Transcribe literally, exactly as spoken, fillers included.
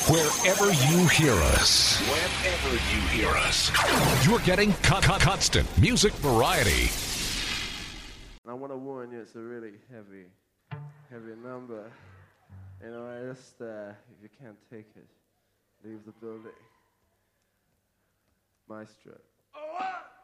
Wherever you hear us, wherever you hear us, you're getting con- con- constant music variety. I want to warn you, it's a really heavy, heavy number. You know, I just, uh, if you can't take it, leave the building. Maestro. Oh, what?